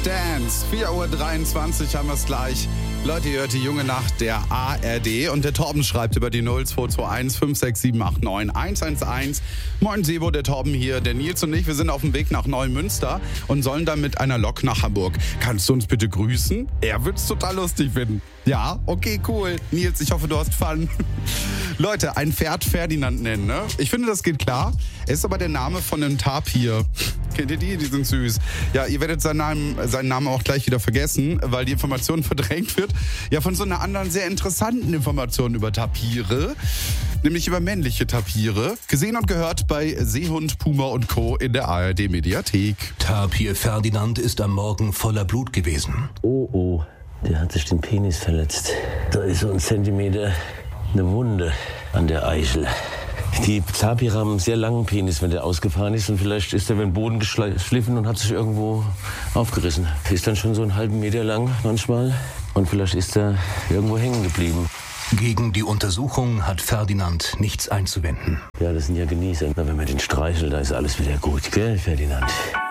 Dance, 4:23 Uhr haben wir es gleich. Leute, ihr hört die junge Nacht der ARD und der Torben schreibt über die 0221 56789 111. Moin Sebo, der Torben hier, der Nils und ich, wir sind auf dem Weg nach Neumünster und sollen dann mit einer Lok nach Hamburg. Kannst du uns bitte grüßen? Er wird's total lustig finden. Ja, okay, cool. Nils, ich hoffe, du hast Fun. Leute, ein Pferd Ferdinand nennen, ne? Ich finde, das geht klar. Er ist aber der Name von einem Tapir. Kennt ihr die? Die sind süß. Ja, ihr werdet seinen Namen auch gleich wieder vergessen, weil die Information verdrängt wird. Ja, von so einer anderen sehr interessanten Information über Tapire. Nämlich über männliche Tapire. Gesehen und gehört bei Seehund, Puma und Co. in der ARD-Mediathek. Tapir Ferdinand ist am Morgen voller Blut gewesen. Oh, der hat sich den Penis verletzt. Da ist so ein Zentimeter eine Wunde an der Eichel. Die Tapire haben einen sehr langen Penis, wenn der ausgefahren ist. Und vielleicht ist der über den Boden geschliffen und hat sich irgendwo aufgerissen. Ist dann schon so einen halben Meter lang manchmal. Und vielleicht ist er irgendwo hängen geblieben. Gegen die Untersuchung hat Ferdinand nichts einzuwenden. Ja, das sind ja Genießer. Wenn man den streichelt, da ist alles wieder gut, gell, Ferdinand?